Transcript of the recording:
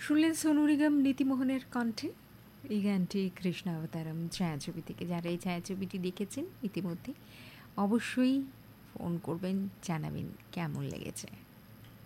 শুনলেন সোনু নিগম, নীতিমোহনের কণ্ঠে এই গানটি কৃষ্ণাবতারম ছায়াছবি থেকে। যারা এই ছায়াছবিটি দেখেছেন ইতিমধ্যে অবশ্যই ফোন করবেন, জানাবেন কেমন লেগেছে।